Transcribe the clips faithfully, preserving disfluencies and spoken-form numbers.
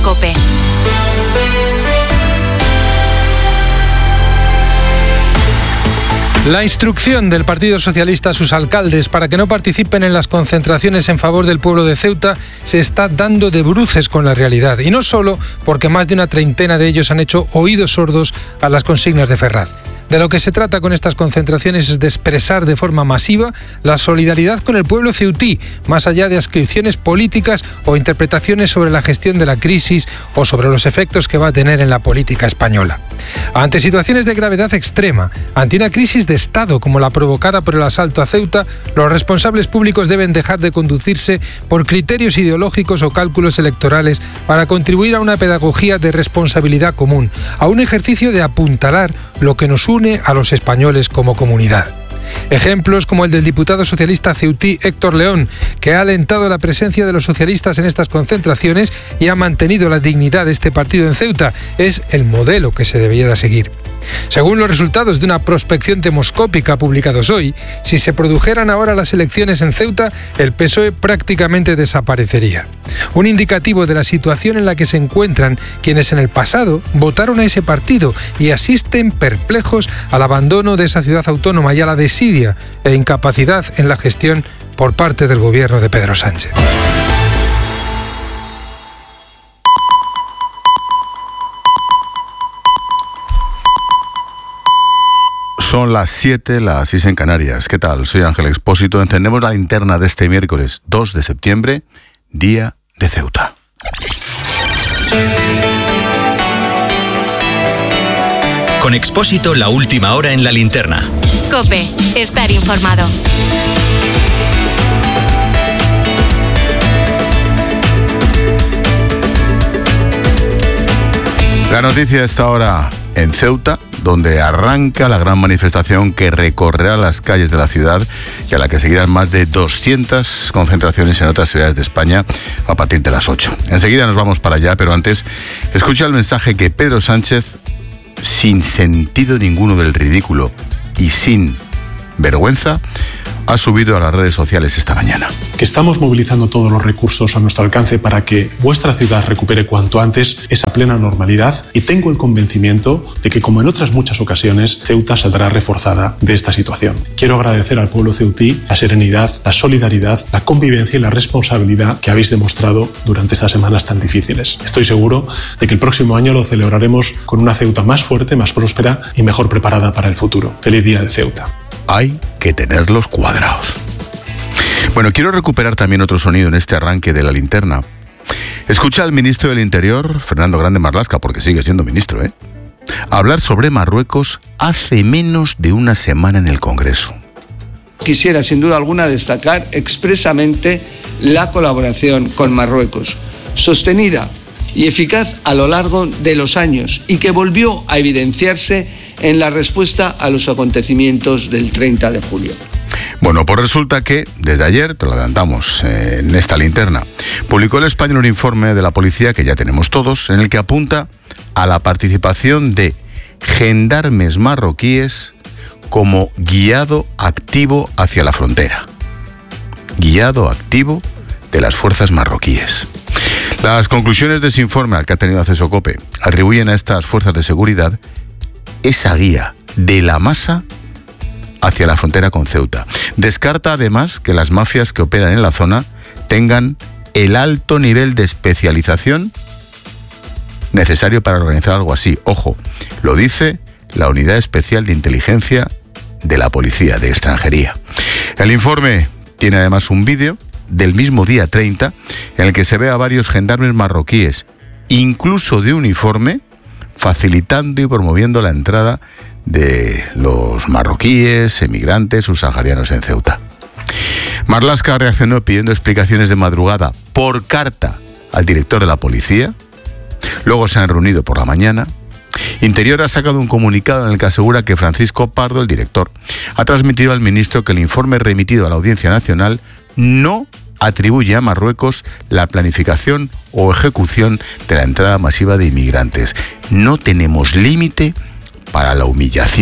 COPE. La instrucción del Partido Socialista a sus alcaldes para que no participen en las concentraciones en favor del pueblo de Ceuta se está dando de bruces con la realidad. Y no solo porque más de una treintena de ellos han hecho oídos sordos a las consignas de Ferraz. De lo que se trata con estas concentraciones es de expresar de forma masiva la solidaridad con el pueblo ceutí, más allá de ascripciones políticas o interpretaciones sobre la gestión de la crisis o sobre los efectos que va a tener en la política española. Ante situaciones de gravedad extrema, ante una crisis de Estado como la provocada por el asalto a Ceuta, los responsables públicos deben dejar de conducirse por criterios ideológicos o cálculos electorales para contribuir a una pedagogía de responsabilidad común, a un ejercicio de apuntalar lo que nos une a los españoles como comunidad. Ejemplos como el del diputado socialista ceutí Héctor León, que ha alentado la presencia de los socialistas en estas concentraciones y ha mantenido la dignidad de este partido en Ceuta, es el modelo que se debiera seguir. Según los resultados de una prospección demoscópica publicados hoy, si se produjeran ahora las elecciones en Ceuta, el P S O E prácticamente desaparecería. Un indicativo de la situación en la que se encuentran quienes en el pasado votaron a ese partido y asisten perplejos al abandono de esa ciudad autónoma y a la desidia e incapacidad en la gestión por parte del gobierno de Pedro Sánchez. Son las siete, las seis en Canarias. ¿Qué tal? Soy Ángel Expósito. Encendemos la linterna de este miércoles dos de septiembre, Día de Ceuta. Con Expósito, la última hora en la linterna. COPE, estar informado. La noticia de esta hora en Ceuta, donde arranca la gran manifestación que recorrerá las calles de la ciudad y a la que seguirán más de doscientas concentraciones en otras ciudades de España a partir de las ocho. Enseguida nos vamos para allá, pero antes, escucha el mensaje que Pedro Sánchez, sin sentido ninguno del ridículo y sin vergüenza, ha subido a las redes sociales esta mañana. Que estamos movilizando todos los recursos a nuestro alcance para que vuestra ciudad recupere cuanto antes esa plena normalidad, y tengo el convencimiento de que, como en otras muchas ocasiones, Ceuta saldrá reforzada de esta situación. Quiero agradecer al pueblo ceutí la serenidad, la solidaridad, la convivencia y la responsabilidad que habéis demostrado durante estas semanas tan difíciles. Estoy seguro de que el próximo año lo celebraremos con una Ceuta más fuerte, más próspera y mejor preparada para el futuro. Feliz Día de Ceuta. Hay que tenerlos cuadrados. Bueno, quiero recuperar también otro sonido en este arranque de la linterna. Escucha al ministro del Interior, Fernando Grande Marlaska, porque sigue siendo ministro, ¿eh?, hablar sobre Marruecos hace menos de una semana en el Congreso. Quisiera, sin duda alguna, destacar expresamente la colaboración con Marruecos, sostenida y eficaz a lo largo de los años, y que volvió a evidenciarse en la respuesta a los acontecimientos del treinta de julio. Bueno, pues resulta que desde ayer, te lo adelantamos eh, en esta linterna, publicó el Español un informe de la policía que ya tenemos todos, en el que apunta a la participación de gendarmes marroquíes como guiado activo hacia la frontera. Guiado activo de las fuerzas marroquíes. Las conclusiones de ese informe al que ha tenido acceso COPE atribuyen a estas fuerzas de seguridad esa guía de la masa hacia la frontera con Ceuta. Descarta además que las mafias que operan en la zona tengan el alto nivel de especialización necesario para organizar algo así. Ojo, lo dice la Unidad Especial de Inteligencia de la Policía de Extranjería. El informe tiene además un vídeo del mismo día treinta en el que se ve a varios gendarmes marroquíes, incluso de uniforme, facilitando y promoviendo la entrada de los marroquíes, emigrantes subsaharianos en Ceuta. Marlaska reaccionó pidiendo explicaciones de madrugada por carta al director de la policía. Luego se han reunido por la mañana. Interior ha sacado un comunicado en el que asegura que Francisco Pardo, el director, ha transmitido al ministro que el informe remitido a la Audiencia Nacional no atribuye a Marruecos la planificación o ejecución de la entrada masiva de inmigrantes. No tenemos límite para la humillación,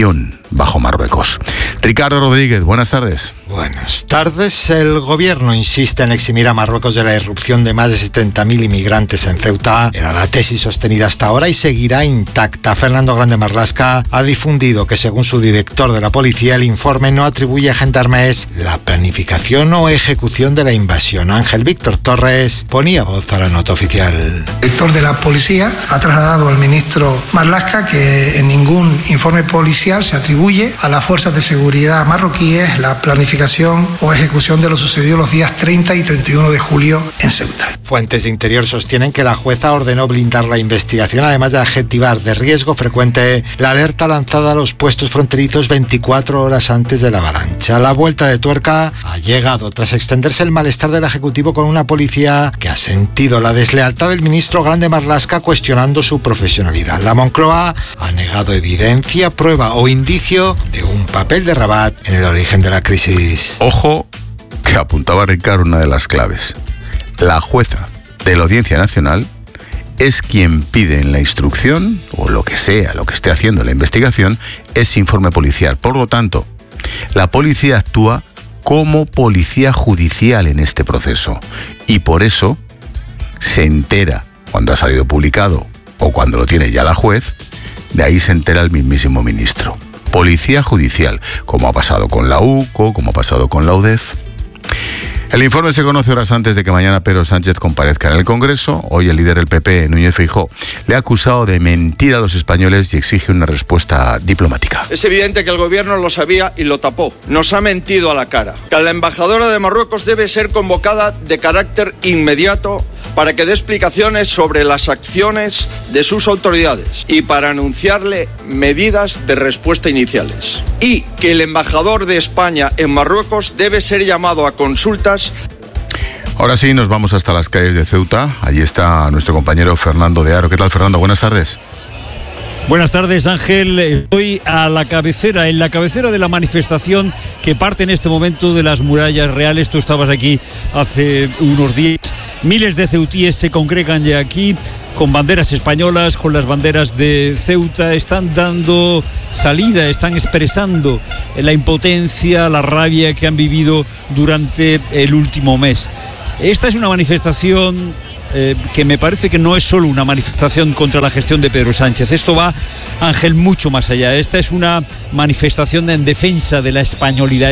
bajo Marruecos. Ricardo Rodríguez, buenas tardes. Buenas tardes. El gobierno insiste en eximir a Marruecos de la irrupción de más de setenta mil inmigrantes en Ceuta. Era la tesis sostenida hasta ahora y seguirá intacta. Fernando Grande Marlaska ha difundido que, según su director de la policía, el informe no atribuye a Gendarmes la planificación o ejecución de la invasión. Ángel Víctor Torres ponía voz a la nota oficial. El director de la policía ha trasladado al ministro Marlaska que en ningún informe policial se atribuye a las fuerzas de seguridad marroquíes la planificación o ejecución de lo sucedido los días treinta y treinta y uno de julio en Ceuta. Fuentes de Interior sostienen que la jueza ordenó blindar la investigación, además de adjetivar de riesgo frecuente la alerta lanzada a los puestos fronterizos veinticuatro horas antes de la avalancha. La vuelta de tuerca ha llegado tras extenderse el malestar del Ejecutivo con una policía que ha sentido la deslealtad del ministro Grande Marlaska, cuestionando su profesionalidad. La Moncloa ha negado evidencia, prueba o indicio de un papel de Rabat en el origen de la crisis. Ojo, que apuntaba Ricardo una de las claves. La jueza de la Audiencia Nacional es quien pide en la instrucción, o lo que sea, lo que esté haciendo la investigación, ese informe policial. Por lo tanto, la policía actúa como policía judicial en este proceso. Y por eso se entera, cuando ha salido publicado o cuando lo tiene ya la juez, de ahí se entera el mismísimo ministro. Policía judicial, como ha pasado con la U C O, como ha pasado con la U D E F. El informe se conoce horas antes de que mañana Pedro Sánchez comparezca en el Congreso. Hoy el líder del P P, Núñez Feijóo, le ha acusado de mentir a los españoles y exige una respuesta diplomática. Es evidente que el gobierno lo sabía y lo tapó. Nos ha mentido a la cara. Que la embajadora de Marruecos debe ser convocada de carácter inmediato para que dé explicaciones sobre las acciones de sus autoridades y para anunciarle medidas de respuesta iniciales. Y que el embajador de España en Marruecos debe ser llamado a consultas. Ahora sí, nos vamos hasta las calles de Ceuta. Allí está nuestro compañero Fernando de Aro. ¿Qué tal, Fernando? Buenas tardes. Buenas tardes, Ángel. Estoy a la cabecera, en la cabecera de la manifestación que parte en este momento de las murallas reales. Tú estabas aquí hace unos días. Miles de ceutíes se congregan ya aquí con banderas españolas, con las banderas de Ceuta. Están dando salida, están expresando la impotencia, la rabia que han vivido durante el último mes. Esta es una manifestación Eh, que me parece que no es solo una manifestación contra la gestión de Pedro Sánchez. Esto va, Ángel, mucho más allá. Esta es una manifestación en defensa de la españolidad.